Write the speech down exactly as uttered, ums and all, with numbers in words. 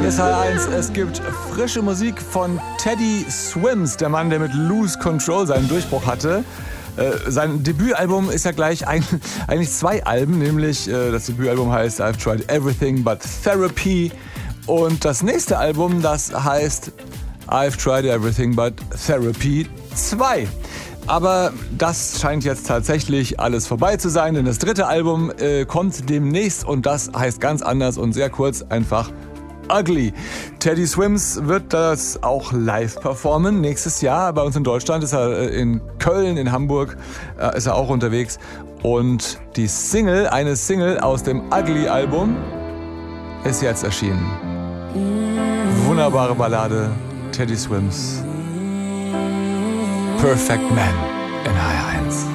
Hier ist H eins, es gibt frische Musik von Teddy Swims, der Mann, der mit Lose Control seinen Durchbruch hatte. Äh, sein Debütalbum ist ja gleich ein, eigentlich zwei Alben, nämlich äh, das Debütalbum heißt I've Tried Everything But Therapy und das nächste Album, das heißt I've Tried Everything But Therapy zwei. Aber das scheint jetzt tatsächlich alles vorbei zu sein, denn das dritte Album äh, kommt demnächst und das heißt ganz anders und sehr kurz einfach Ugly. Teddy Swims wird das auch live performen nächstes Jahr. Bei uns in Deutschland ist er in Köln, in Hamburg äh, ist er auch unterwegs. Und die Single, eine Single aus dem Ugly-Album ist jetzt erschienen. Wunderbare Ballade, Teddy Swims. Perfect Man in H eins.